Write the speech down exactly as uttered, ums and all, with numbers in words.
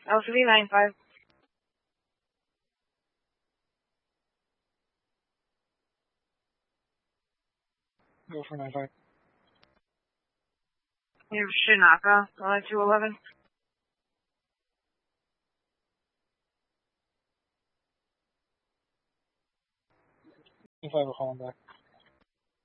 L three nine five. Go for nine five. You have Shinaka, one two eleven. nine five will call him back.